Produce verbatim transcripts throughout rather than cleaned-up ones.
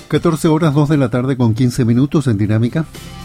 catorce horas, dos de la tarde con quince minutos en Dinámica.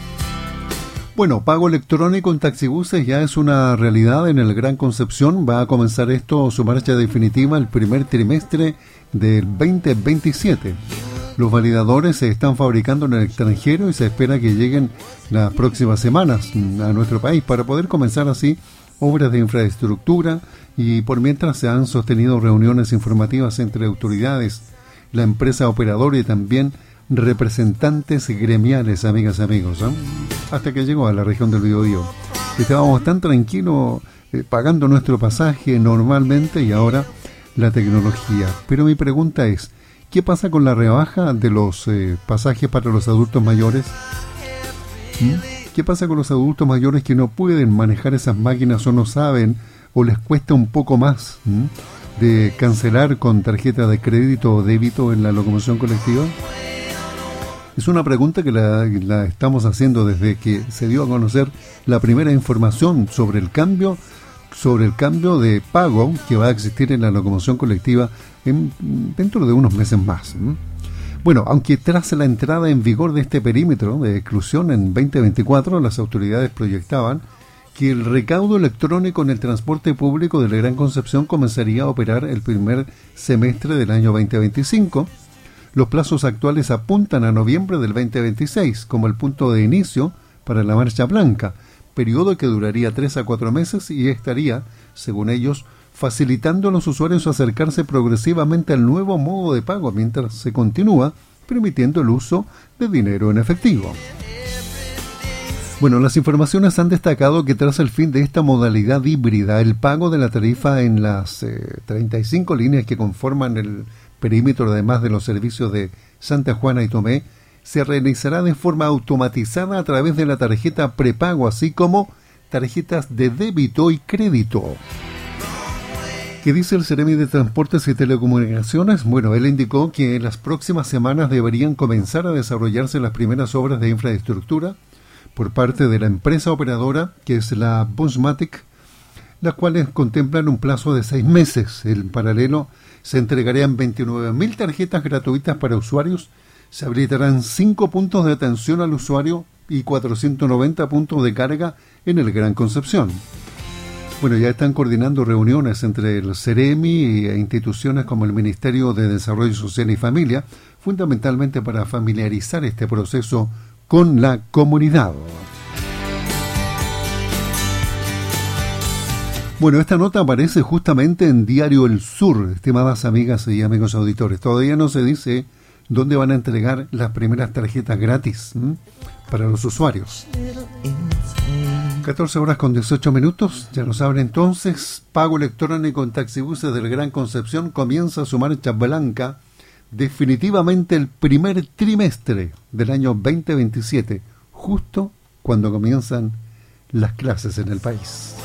Bueno, pago electrónico en taxibuses ya es una realidad en el Gran Concepción. Va a comenzar esto, su marcha definitiva, el primer trimestre del veinte veintisiete. Los validadores se están fabricando en el extranjero y se espera que lleguen las próximas semanas a nuestro país para poder comenzar así obras de infraestructura, y por mientras se han sostenido reuniones informativas entre autoridades, la empresa operadora y también representantes gremiales, amigas y amigos, ¿eh? Hasta que llegó a la región del Biobío. Estábamos tan tranquilos eh, pagando nuestro pasaje normalmente, y ahora la tecnología. Pero mi pregunta es, ¿qué pasa con la rebaja de los eh, pasajes para los adultos mayores? ¿Mm? ¿Qué pasa con los adultos mayores que no pueden manejar esas máquinas o no saben o les cuesta un poco más ¿m? de cancelar con tarjeta de crédito o débito en la locomoción colectiva? Es una pregunta que la, la estamos haciendo desde que se dio a conocer la primera información sobre el cambio sobre el cambio de pago que va a existir en la locomoción colectiva en, dentro de unos meses más. ¿m? Bueno, aunque tras la entrada en vigor de este perímetro de exclusión en veinte veinticuatro, las autoridades proyectaban que el recaudo electrónico en el transporte público de la Gran Concepción comenzaría a operar el primer semestre del año veinte veinticinco. Los plazos actuales apuntan a noviembre del veinte veintiséis como el punto de inicio para la Marcha Blanca, periodo que duraría tres a cuatro meses y estaría, según ellos, facilitando a los usuarios acercarse progresivamente al nuevo modo de pago mientras se continúa permitiendo el uso de dinero en efectivo. Bueno, las informaciones han destacado que tras el fin de esta modalidad híbrida, el pago de la tarifa en las eh, treinta y cinco líneas que conforman el perímetro, además de los servicios de Santa Juana y Tomé, se realizará de forma automatizada a través de la tarjeta prepago, así como tarjetas de débito y crédito. ¿Qué dice el Ceremi de Transportes y Telecomunicaciones? Bueno, él indicó que en las próximas semanas deberían comenzar a desarrollarse las primeras obras de infraestructura por parte de la empresa operadora, que es la Busmatic, las cuales contemplan un plazo de seis meses. En paralelo, se entregarían veintinueve mil tarjetas gratuitas para usuarios, se habilitarán cinco puntos de atención al usuario y cuatrocientos noventa puntos de carga en el Gran Concepción. Bueno, ya están coordinando reuniones entre el Ceremi e instituciones como el Ministerio de Desarrollo Social y Familia, fundamentalmente para familiarizar este proceso con la comunidad. Bueno, esta nota aparece justamente en Diario El Sur, estimadas amigas y amigos auditores. Todavía no se dice dónde van a entregar las primeras tarjetas gratis ¿m? para los usuarios. catorce horas con dieciocho minutos, ya lo saben entonces, pago electrónico en taxibuses del Gran Concepción comienza su marcha blanca definitivamente el primer trimestre del año veinte veintisiete, justo cuando comienzan las clases en el país.